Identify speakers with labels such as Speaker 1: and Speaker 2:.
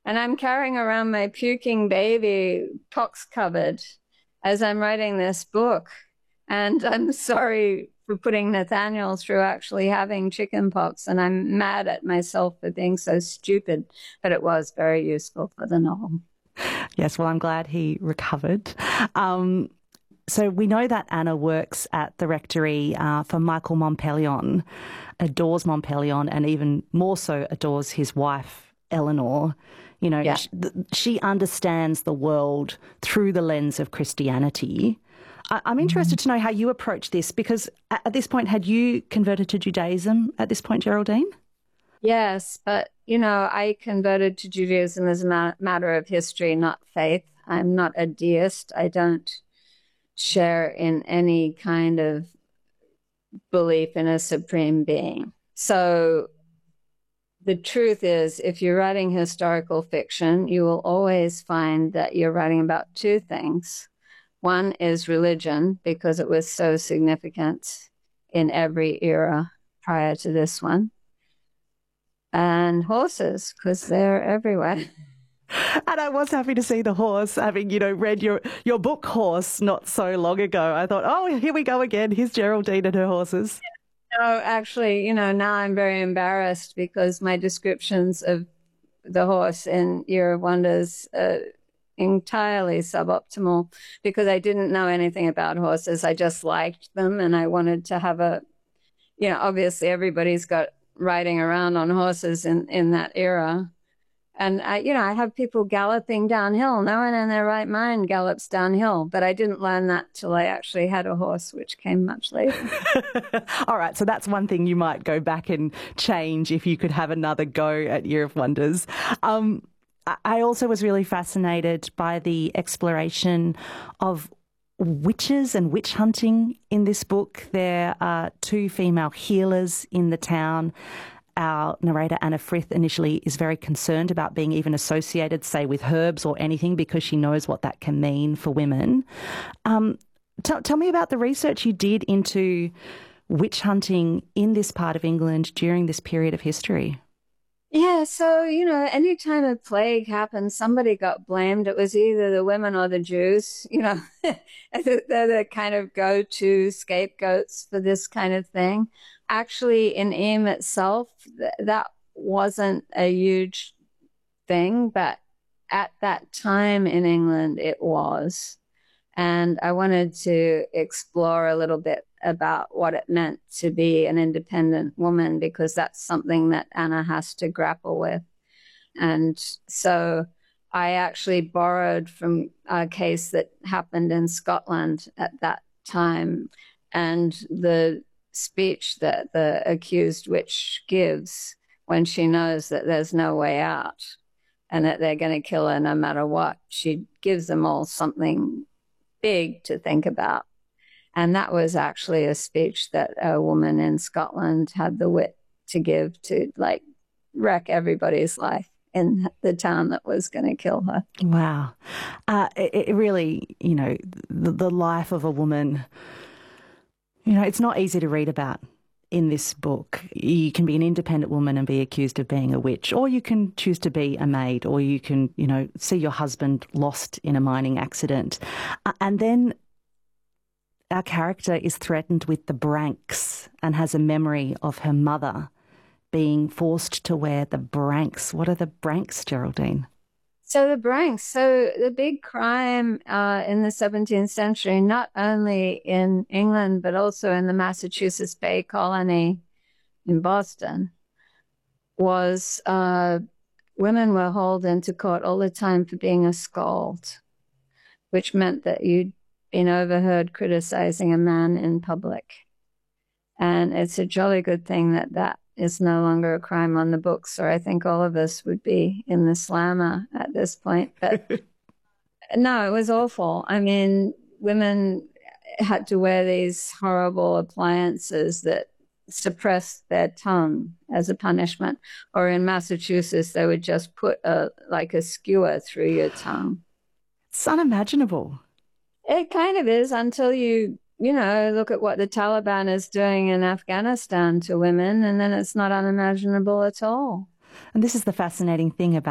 Speaker 1: And I'm carrying around my puking baby, pox covered, as I'm writing this book. And I'm sorry for putting Nathaniel through actually having chicken pox. And I'm mad at myself for being so stupid, but it was very useful for the novel.
Speaker 2: Yes, well, I'm glad he recovered. So we know that Anna works at the rectory for Michael Montpellion, adores Montpellion, and even more so adores his wife, Eleanor. You know,
Speaker 1: Yeah.
Speaker 2: she understands the world through the lens of Christianity. I'm interested to know how you approach this, because at this point, had you converted to Judaism at this point, Geraldine?
Speaker 1: Yes, but I converted to Judaism as a matter of history, not faith. I'm not a deist. I don't share in any kind of belief in a supreme being. So the truth is, if you're writing historical fiction, you will always find that you're writing about two things. One is religion, because it was so significant in every era prior to this one, and horses, because they're everywhere.
Speaker 2: And I was happy to see the horse, having, read your book Horse not so long ago. I thought, oh, here we go again. Here's Geraldine and her horses.
Speaker 1: No, actually, now I'm very embarrassed because my descriptions of the horse in Year of Wonders are entirely suboptimal, because I didn't know anything about horses. I just liked them, and I wanted to have obviously everybody's got riding around on horses in that era. And I have people galloping downhill. No one in their right mind gallops downhill. But I didn't learn that till I actually had a horse, which came much later.
Speaker 2: All right, so that's one thing you might go back and change if you could have another go at Year of Wonders. I also was really fascinated by the exploration of witches and witch hunting in this book. There are two female healers in the town. Our narrator, Anna Frith, initially is very concerned about being even associated, say, with herbs or anything, because she knows what that can mean for women. Tell me about the research you did into witch hunting in this part of England during this period of history.
Speaker 1: Yeah, so, anytime a plague happened, somebody got blamed. It was either the women or the Jews, they're the kind of go-to scapegoats for this kind of thing. Actually, in Eam itself, that wasn't a huge thing, but at that time in England, it was. And I wanted to explore a little bit about what it meant to be an independent woman, because that's something that Anna has to grapple with. And so I actually borrowed from a case that happened in Scotland at that time, and the speech that the accused witch gives when she knows that there's no way out and that they're going to kill her no matter what. She gives them all something big to think about. And that was actually a speech that a woman in Scotland had the wit to give to wreck everybody's life in the town that was going to kill her.
Speaker 2: Wow. It really, the life of a woman, it's not easy to read about in this book. You can be an independent woman and be accused of being a witch, or you can choose to be a maid, or you can, see your husband lost in a mining accident. And then our character is threatened with the branks and has a memory of her mother being forced to wear the branks. What are the branks, Geraldine?
Speaker 1: So the big crime in the 17th century, not only in England, but also in the Massachusetts Bay Colony in Boston, was women were hauled into court all the time for being a scald, which meant that you'd been overheard criticizing a man in public. And it's a jolly good thing that is no longer a crime on the books, or I think all of us would be in the slammer at this point. But no, it was awful. I mean, women had to wear these horrible appliances that suppressed their tongue as a punishment. Or in Massachusetts, they would just put a skewer through your tongue.
Speaker 2: It's unimaginable.
Speaker 1: It kind of is, until you look at what the Taliban is doing in Afghanistan to women, and then it's not unimaginable at all.
Speaker 2: And this is the fascinating thing about